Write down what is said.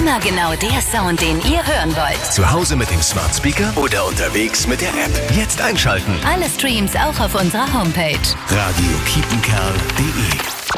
Immer genau der Sound, den ihr hören wollt. Zu Hause mit dem Smart Speaker oder unterwegs mit der App. Jetzt einschalten. Alle Streams auch auf unserer Homepage. Radio Kiepenkerl.de